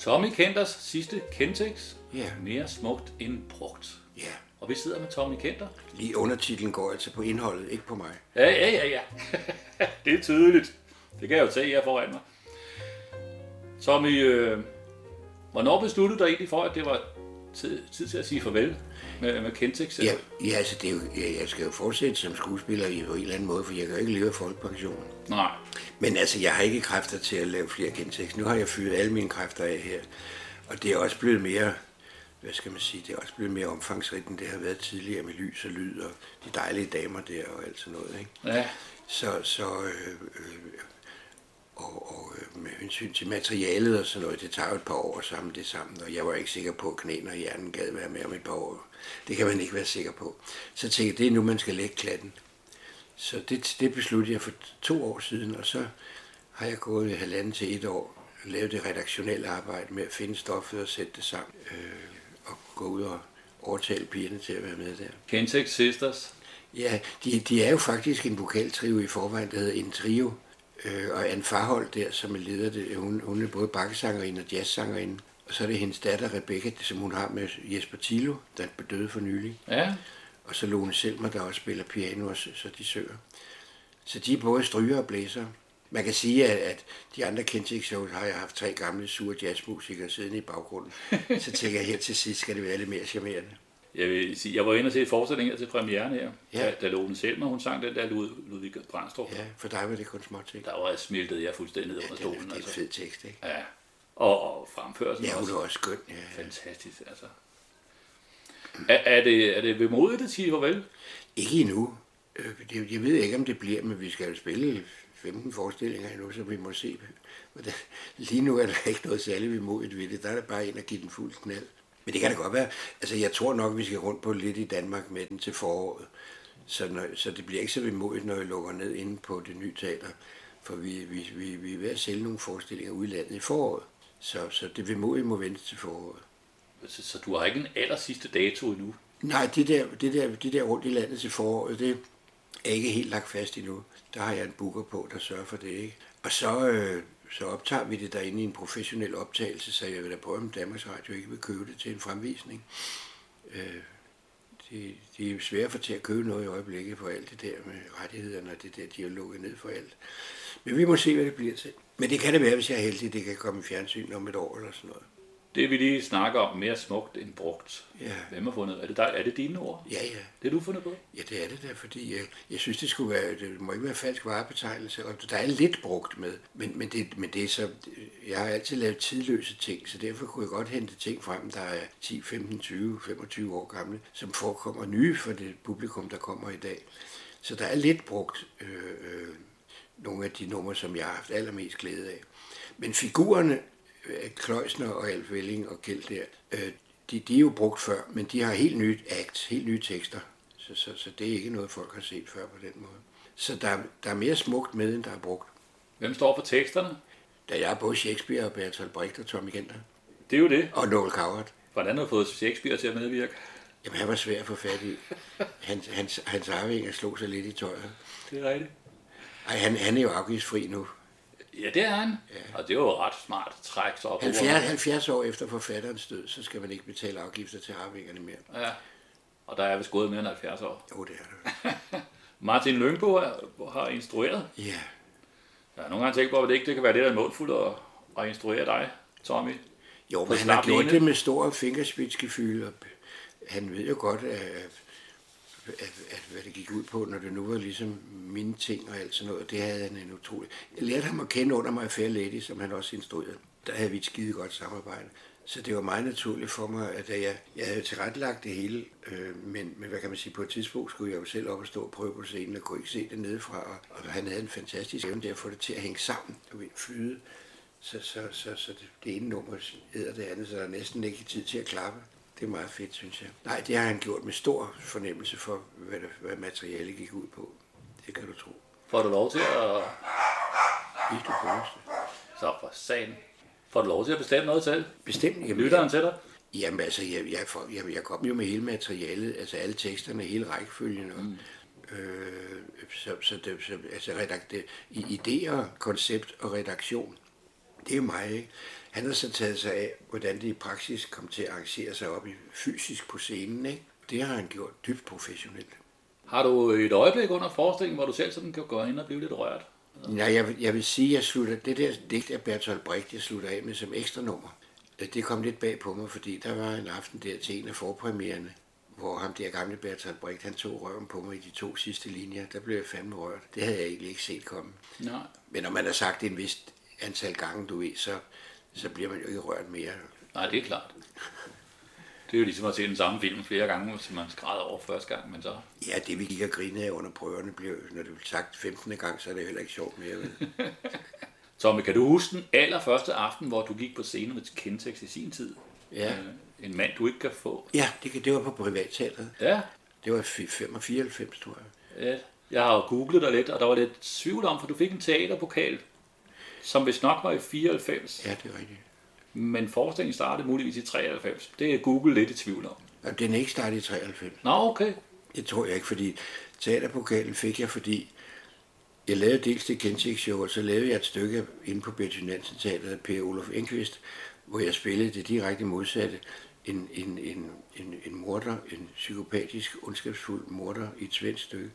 Tommy Kenters sidste kentekst. Ja. Mere smukt end brugt. Ja. Og vi sidder med Tommy Kenter. Lige undertitlen går altså på indholdet, ikke på mig. Ja. Det er tydeligt. Det kan jeg jo tage her foran mig. Tommy, hvornår besluttede du egentlig for, at det var tid til at sige farvel med kentekst? Ja, altså det er jo, jeg skal jo fortsætte som skuespiller i en eller anden måde, for jeg kan jo ikke leve af folkepensionen. Nej. Men altså, jeg har ikke kræfter til at lave flere kentekst. Nu har jeg fyret alle mine kræfter af her. Og det er også blevet mere, hvad skal man sige, det er også blevet mere omfangsrigt, end det har været tidligere med lys og lyd og de dejlige damer der og alt sådan noget, ikke? Ja. Og med hensyn til materialet og sådan noget, det tager jo et par år at samle det sammen, og jeg var ikke sikker på, at knæene og hjernen gad være med om et par år. Det kan man ikke være sikker på. Så tænkte jeg, det er nu, man skal lægge klatten. Så det besluttede jeg for 2 år siden, og så har jeg gået 1,5 til 1 år og lavet det redaktionelle arbejde med at finde stoffet og sætte det sammen, og gå ud og overtale pigerne til at være med der. Kentekst Sisters. Ja, de er jo faktisk en vokaltrio i forvejen, der hedder En Trio. Og Anne Farhold der, som er leder det, hun er både bakkesangerinde og jazzsangerinde. Og så er det hendes datter Rebecca, som hun har med Jesper Thilo, der døde for nylig. Ja. Og så Lone Selmer, der også spiller piano, og så de synger. Så de er både stryger og blæser. Man kan sige, at de andre kentekst-shows har jeg haft 3 gamle sure jazzmusikere siddende i baggrunden. Så tænker jeg, her til sidst skal det være lidt mere charmerende. Jeg vil sige, jeg var inde og se forestillingen til premieren her, Ja. da Lone Selmer, hun sang den der Ludvig Brandstrup. Ja, for dig var det kun småting. Der var smeltet jeg fuldstændig under stolen. Det er en fed tekst, ikke? Ja. Og fremførelsen Ja, hun er også skøn. Ja. fantastisk, altså. Er det vemodigt at sige farvel? Ikke endnu. Jeg ved ikke, om det bliver, men vi skal jo spille 15 forestillinger endnu, så vi må se. Lige nu er der ikke noget særligt vemodigt ved det. Der er det bare ind at give den fuld knald. Men det kan da godt være. Altså, jeg tror nok, vi skal rundt på lidt i Danmark med den til foråret. Så det bliver ikke så vemodigt, når jeg lukker ned inde på det nye teater. For vi er ved at sælge nogle forestillinger ude i landet i foråret. Så det vemodige må vente til foråret. Så du har ikke en aller sidste dato endnu? Nej, det der rundt i landet til foråret, det er ikke helt lagt fast endnu. Der har jeg en booker på, der sørger for det, ikke? Og så optager vi det derinde i en professionel optagelse, så jeg vil da prøve, om Danmarks Radio ikke vil købe det til en fremvisning. Det er svært at få til at købe noget i øjeblikket for alt det der med rettighederne og det der, de har lukket ned for alt. Men vi må se, hvad det bliver til. Men det kan det være, hvis jeg er heldig, det kan komme i fjernsyn om et år eller sådan noget. Det vi lige snakker om, mere smukt end brugt. Ja. Hvem har fundet? Er det dine ord? Ja. Det er du fundet på? Ja, det er det der, fordi jeg synes, det må ikke være falsk varebetegnelse, og der er lidt brugt med, men det er så, jeg har altid lavet tidløse ting, så derfor kunne jeg godt hente ting frem, der er 10, 15, 20, 25 år gamle, som forekommer nye for det publikum, der kommer i dag. Så der er lidt brugt nogle af de numre, som jeg har haft allermest glæde af. Men figurerne, Kløjsner og Alf Welling og Kjeld der, de er jo brugt før, men de har helt nye acts, helt nye tekster. Så det er ikke noget, folk har set før på den måde. Så der er mere smukt med, end der er brugt. Hvem står for teksterne? Der er både Shakespeare og Bertolt Brecht og Tommy Kenter. Det er jo det. Og Noel Coward. Hvordan har du fået Shakespeare til at medvirke? Jamen, han var svær at få fat i. Hans arvinger slog sig lidt i tøjet. Det er rigtigt. Ej, han er jo afgiftsfri nu. Ja, det er han. Ja. Og det er jo ret smart træk. Så 70 år efter forfatterens død, så skal man ikke betale afgifter til arvingerne mere. Ja, og der er vist gået mere end 70 år. Jo, det er det. Martin Lyngbo har instrueret. Ja. Jeg har nogle gange tænkt på, at det kan være lidt af en målfuld at instruere dig, Tommy. Jo, men han har gjort det med stor fingerspidsgefühl, og han ved jo godt, at hvad det gik ud på, når det nu var ligesom mine ting og alt sådan noget, det havde han en utrolig. Jeg lærte ham at kende under mig Fair Lady, som han også instruerede. Der havde vi et skide godt samarbejde. Så det var meget naturligt for mig, at jeg havde tilrettelagt det hele, men hvad kan man sige, på et tidspunkt skulle jeg jo selv op og stå og prøve på scenen, og kunne ikke se det nedefra, og han havde en fantastisk evne der at få det til at hænge sammen og flyde. Så det ene nummer æder det andet, så der er næsten ikke tid til at klappe. Det er meget fedt, synes jeg. Nej, det har han gjort med stor fornemmelse for, hvad materialet gik ud på. Det kan du tro. Får du lov til at... Ikke det godeste. Så for sagen. Får du lov til at bestemme noget selv? Bestemt. Lytteren til dig? Jamen altså, jeg kom jo med hele materialet, altså alle teksterne, hele rækkefølgen. Altså idéer, koncept og redaktion, Det er mig, ikke? Han har så taget sig af, hvordan det i praksis kom til at arrangere sig op i fysisk på scenen, ikke? Det har han gjort dybt professionelt. Har du et øjeblik under forestillingen, hvor du selv sådan kan gå ind og blive lidt rørt? Nej, jeg vil sige, at jeg slutter det der digt af Bertolt Brecht, jeg slutter af med som ekstra nummer. Det kom lidt bag på mig, fordi der var en aften der til en af forpremiererne, hvor ham der gamle Bertolt Brecht, han tog røven på mig i de 2 sidste linjer. Der blev jeg fandme rørt. Det havde jeg egentlig ikke set komme. Nej. Men når man har sagt det en vist antal gange, du ved, så bliver man jo ikke rørt mere. Nej, det er klart. Det er jo ligesom at se den samme film flere gange, som man skræder over første gang, men så... Ja, det vi gik og grinede af under prøverne, blev, når det blev sagt 15. gang, så er det heller ikke sjovt mere. Tommy, kan du huske den allerførste aften, hvor du gik på scenen med Kintex i sin tid? Ja. En mand, du ikke kan få? Ja, det var på Privatteatret. Ja. Det var 94, tror jeg. Ja. Jeg har jo googlet dig lidt, og der var lidt tvivl om, for du fik en teaterpokal, som vist nok var i 94. Ja, det er rigtigt. Men forestillingen startede muligvis i 93. Det er Google lidt i tvivl om. Og den er ikke startet i 93. Nå, okay. Det tror jeg ikke, fordi teaterpokalen fik jeg, fordi jeg lavede dels det Kintex-show, og så lavede jeg et stykke inde på Betty Nansen Teatret af Per Olof Enquist, hvor jeg spillede det direkte modsatte. En morder, en psykopatisk, ondskabsfuld morder i et svensk stykke,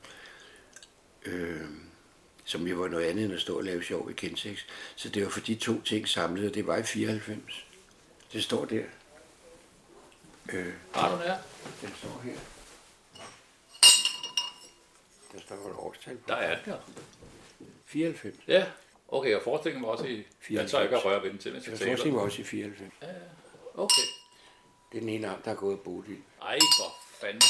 som jo var noget andet end at stå og lave sjov i Kintex. Så det var for de 2 ting samlet, og det var i 94. Det står der. Har du der? Den står her. Der står et årstal på. Der er det, ja. 94. Ja, okay, og forestillingen var også i... 94. Jeg tager ikke at røre ved den til, mens jeg taler. Forestillingen var også i 94. Ja, okay. Det er den ene arm, der er gået af Bodil. Ej, for fanden.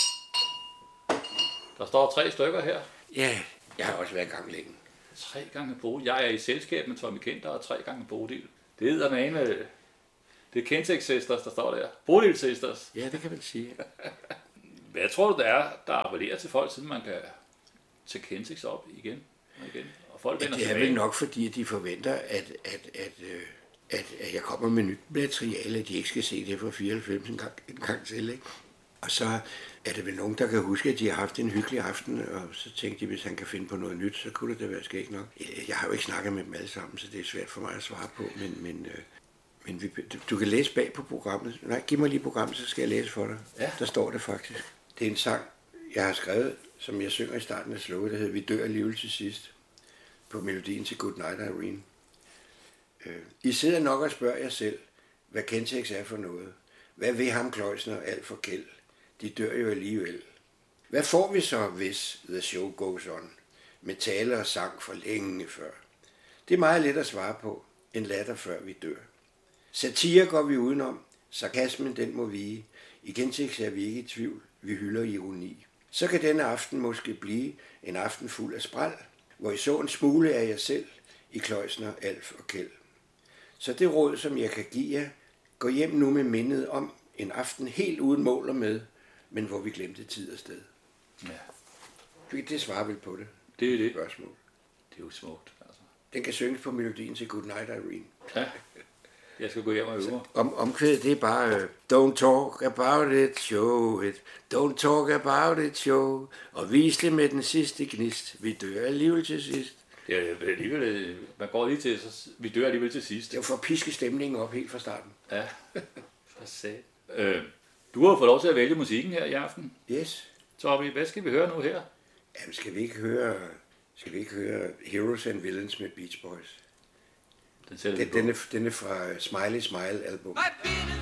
Der står 3 stykker her. Ja, jeg har også været i gang længe. 3 gange Bodil. Jeg er i selskab med Tommy Kenter og 3 gange Bodil. Det hedder med det er Kintex Sisters, der står der. Bodil Sisters. Ja, det kan man sige. Hvad tror du, der appellerer til folk, siden man kan tage Kintex op igen og igen? Og folk vender det er vel nok, fordi de forventer, at jeg kommer med nyt materiale, at de ikke skal se det fra 94 en gang til. Ikke? Og så er det vel nogen, der kan huske, at de har haft en hyggelig aften, og så tænkte de, hvis han kan finde på noget nyt, så kunne det da være skægt nok. Jeg har jo ikke snakket med dem alle sammen, så det er svært for mig at svare på, men du kan læse bag på programmet. Nej, giv mig lige programmet, så skal jeg læse for dig. Ja. Der står det faktisk. Det er en sang, jeg har skrevet, som jeg synger i starten af slået, der hedder Vi dør alligevel til sidst, på melodien til Good Night Irene. I sidder nok og spørger jer selv, hvad Kintex er for noget. Hvad vil ham Kløjsner alt for Kjeld? De dør jo alligevel. Hvad får vi så, hvis the show goes on? Med tale og sang for længe før. Det er meget let at svare på. En latter før vi dør. Satire går vi udenom. Sarkasmen den må vige. I Kintex er vi ikke i tvivl. Vi hylder ironi. Så kan denne aften måske blive en aften fuld af spræl, hvor I så en smule af jer selv i Kløjsner, Alf og Kjeld. Så det råd, som jeg kan give jer, gå hjem nu med mindet om en aften helt uden mål og med, men hvor vi glemte tid og sted. Ja. Det svarer vel på det. Det er det. Spørgsmål. Det er jo smukt, altså. Den kan synges på melodien til Good Night Irene. Ja. Jeg skal gå hjem og øve. Omkvædet, det er bare don't talk about it, show it. Don't talk about it, show. Og vis det med den sidste gnist. Vi dør alligevel til sidst. Ja, alligevel, man går lige til, så vi dør alligevel til sidst. Det er for at piske stemningen op helt fra starten. Ja, for sat. Du har fået lov til at vælge musikken her i aften. Yes. Tommy, hvad skal vi høre nu her? Jamen, skal vi ikke høre Heroes and Villains med Beach Boys? Den er fra Smiley Smile album.